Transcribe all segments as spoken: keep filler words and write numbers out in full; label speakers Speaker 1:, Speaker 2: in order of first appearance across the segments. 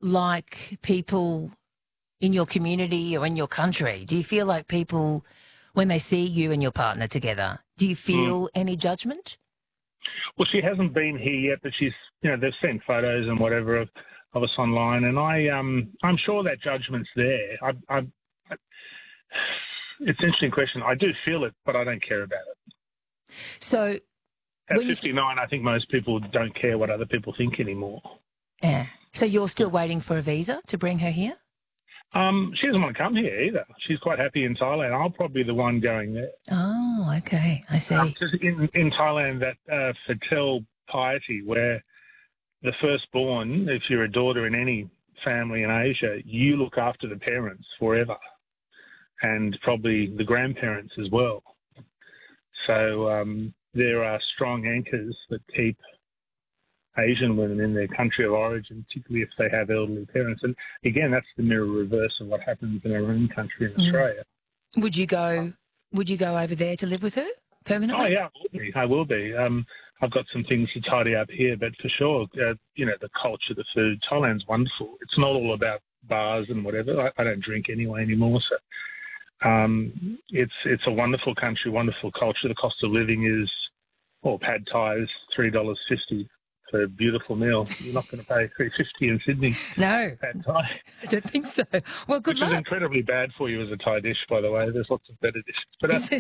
Speaker 1: like people in your community or in your country? Do you feel like people, when they see you and your partner together, do you feel mm. any judgment?
Speaker 2: Well, she hasn't been here yet, but she's, you know, they've sent photos and whatever of, of us online, and I, um, I'm sure that judgment's there. I, I, I, it's an interesting question. I do feel it, but I don't care about it.
Speaker 1: So,
Speaker 2: at fifty-nine, I think most people don't care what other people think anymore.
Speaker 1: Yeah. So you're still waiting for a visa to bring her here?
Speaker 2: Um, she doesn't want to come here either. She's quite happy in Thailand. I'll probably be the one going there.
Speaker 1: Oh, okay. I see.
Speaker 2: Um, in, in Thailand, that uh, Fatel piety where the firstborn, if you're a daughter in any family in Asia, you look after the parents forever and probably the grandparents as well. So um, there are strong anchors that keep Asian women in their country of origin, particularly if they have elderly parents. And again, that's the mirror reverse of what happens in our own country in mm. Australia.
Speaker 1: Would you go? Would you go over there to live with her permanently?
Speaker 2: Oh yeah, I will be. I will be. Um, I've got some things to tidy up here, but for sure, uh, you know, the culture, the food. Thailand's wonderful. It's not all about bars and whatever. I, I don't drink anyway anymore, so um, it's it's a wonderful country, wonderful culture. The cost of living is, well, pad thai is three dollars fifty. For a beautiful meal. You're not going to pay three fifty in Sydney.
Speaker 1: No,
Speaker 2: pad thai.
Speaker 1: I don't think so. Well, good
Speaker 2: Which
Speaker 1: luck.
Speaker 2: Which is incredibly bad for you as a Thai dish, by the way. There's lots of better dishes. But uh,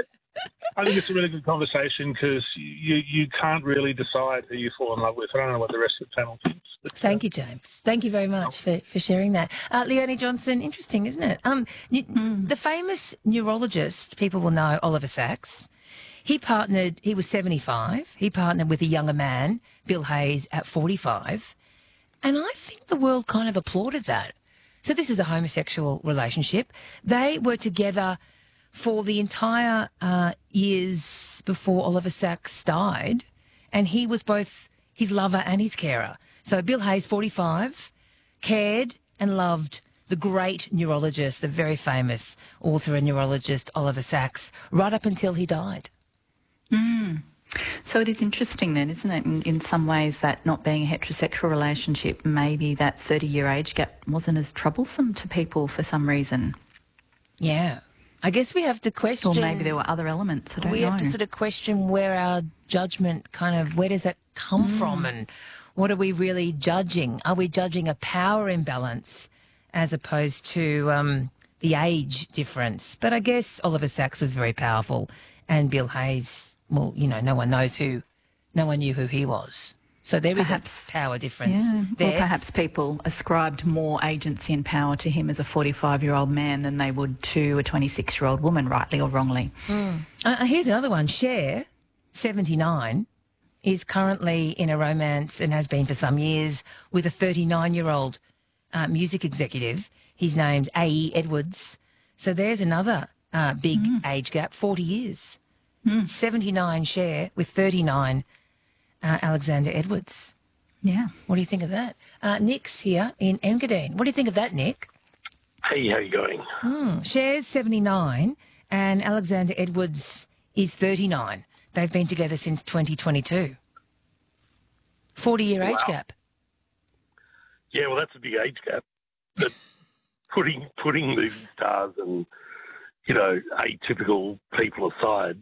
Speaker 2: I, I think it's a really good conversation because you you can't really decide who you fall in love with. I don't know what the rest of the panel thinks. But,
Speaker 1: Thank
Speaker 2: uh,
Speaker 1: you, James. Thank you very much for, for sharing that. Uh, Leonie Johnson, interesting, isn't it? Um, mm. The famous neurologist, people will know, Oliver Sacks. He partnered, he was seventy-five, he partnered with a younger man, Bill Hayes, at forty-five, and I think the world kind of applauded that. So this is a homosexual relationship. They were together for the entire uh, years before Oliver Sacks died, and he was both his lover and his carer. So Bill Hayes, forty-five, cared and loved the great neurologist, the very famous author and neurologist Oliver Sacks, right up until he died.
Speaker 3: Mm. So it is interesting then, isn't it, in, in some ways that not being a heterosexual relationship, maybe that thirty-year age gap wasn't as troublesome to people for some reason.
Speaker 1: Yeah. I guess we have to question...
Speaker 3: Or maybe there were other elements, I don't
Speaker 1: we
Speaker 3: know.
Speaker 1: We have to sort of question where our judgment kind of, where does that come mm. from, and what are we really judging? Are we judging a power imbalance as opposed to um, the age difference? But I guess Oliver Sacks was very powerful, and Bill Hayes... Well, you know, no one knows who, no one knew who he was. So there
Speaker 3: perhaps,
Speaker 1: is a power difference
Speaker 3: yeah,
Speaker 1: there.
Speaker 3: Or perhaps people ascribed more agency and power to him as a forty-five-year-old man than they would to a twenty-six-year-old woman, rightly or wrongly.
Speaker 1: Mm. Uh, here's another one. Cher, seventy-nine, is currently in a romance and has been for some years with a thirty-nine-year-old uh, music executive. His name's A E Edwards. So there's another uh, big mm. age gap, forty years. Mm. seventy-nine Cher with thirty-nine uh, Alexander Edwards.
Speaker 3: Yeah.
Speaker 1: What do you think of that? Uh, Nick's here in Engadine. What do you think of that, Nick?
Speaker 4: Hey, how you going?
Speaker 1: Mm. Cher's seventy-nine and Alexander Edwards is thirty-nine. They've been together since twenty twenty-two. forty-year wow. age gap.
Speaker 4: Yeah, well, that's a big age gap. But putting, putting movie stars and, you know, atypical people aside,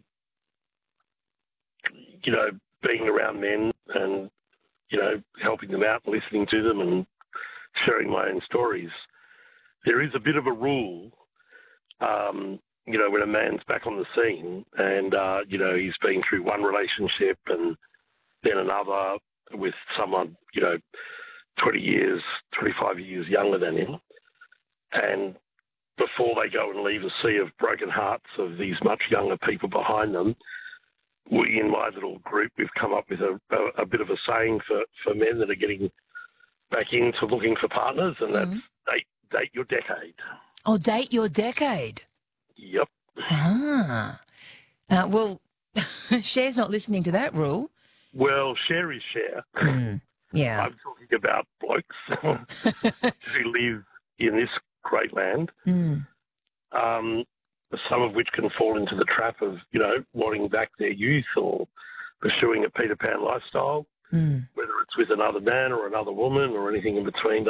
Speaker 4: you know, being around men and, you know, helping them out, listening to them and sharing my own stories, there is a bit of a rule, um, you know, when a man's back on the scene and, uh, you know, he's been through one relationship and then another with someone, you know, twenty years, twenty-five years younger than him, and before they go and leave a sea of broken hearts of these much younger people behind them, we, in my little group, we've come up with a, a, a bit of a saying for, for men that are getting back into looking for partners, and mm-hmm. that's date, date your decade.
Speaker 1: Oh, date your decade?
Speaker 4: Yep.
Speaker 1: Ah. Uh, well, Cher's not listening to that rule.
Speaker 4: Well, Cher is Cher.
Speaker 1: Mm, yeah.
Speaker 4: I'm talking about blokes who live in this great land.
Speaker 1: Mm.
Speaker 4: Um, some of which can fall into the trap of, you know, wanting back their youth or pursuing a Peter Pan lifestyle,
Speaker 1: mm.
Speaker 4: whether it's with another man or another woman or anything in between.